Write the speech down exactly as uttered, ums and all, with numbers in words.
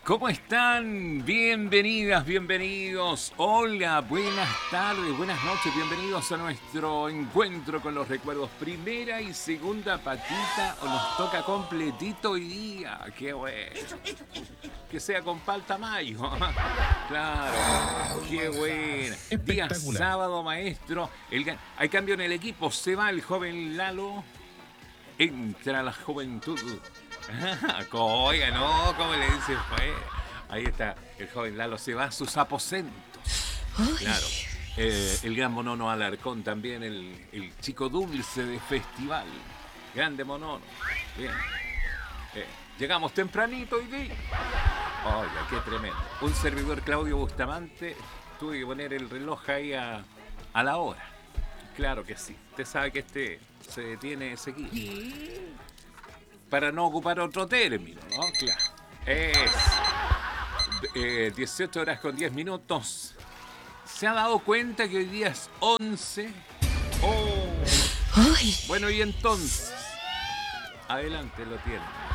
¿Cómo están? Bienvenidas, bienvenidos. Hola, buenas tardes, buenas noches. Bienvenidos a nuestro encuentro con los recuerdos. Primera y segunda patita, o nos toca completito hoy día. Qué bueno. Que sea con palta mayo. Claro, qué buena. Día sábado, maestro. El, hay cambio en el equipo. Se va el joven Lalo. Entra la juventud. Oiga, no, ¿cómo le dice? Pues, ahí está, el joven Lalo se va a sus aposentos. Claro. Eh, el gran Monono Alarcón también, el, el chico dulce de festival. Grande Monono. Bien. Eh, llegamos tempranito hoy día. Oiga, qué tremendo. Un servidor, Claudio Bustamante, tuve que poner el reloj ahí a, a la hora. Claro que sí. Usted sabe que este se detiene seguido. Para no ocupar otro término, ¿no? Claro. Es eh, dieciocho horas con diez minutos. ¿Se ha dado cuenta que hoy día es once? Oh. Bueno, y entonces, adelante, lo tiene.